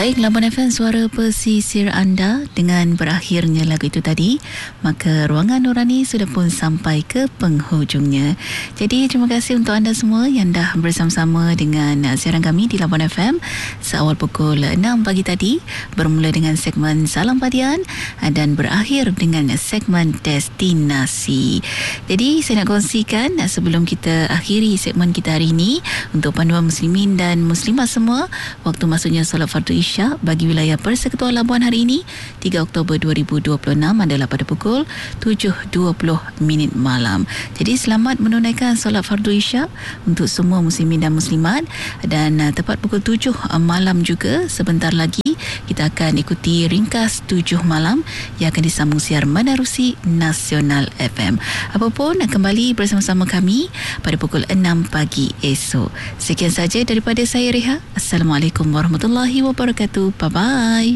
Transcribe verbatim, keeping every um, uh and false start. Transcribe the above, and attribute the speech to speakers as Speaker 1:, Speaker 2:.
Speaker 1: Baik, Labuan F M, suara pesisir anda. Dengan berakhirnya lagu itu tadi, maka Ruangan Nurani sudah pun sampai ke penghujungnya. Jadi terima kasih untuk anda semua yang dah bersama-sama dengan siaran kami di Labuan F M seawal pukul enam pagi tadi, bermula dengan segmen Salam Padian dan berakhir dengan segmen Destinasi. Jadi saya nak kongsikan sebelum kita akhiri segmen kita hari ini, untuk panduan muslimin dan muslimat semua, waktu masuknya solat fardu Isyak bagi wilayah Persekutuan Labuan hari ini tiga Oktober dua ribu dua puluh enam adalah pada pukul tujuh dua puluh minit malam. Jadi selamat menunaikan solat fardu Isyak untuk semua muslimin dan muslimat. Dan uh, tepat pukul tujuh uh, malam juga, sebentar lagi kita akan ikuti ringkas tujuh malam yang akan disambung siar menerusi Nasional F M. Apapun, kembali bersama-sama kami pada pukul enam pagi esok. Sekian saja daripada saya, Reha. Assalamualaikum warahmatullahi wabarakatuh. Bye-bye.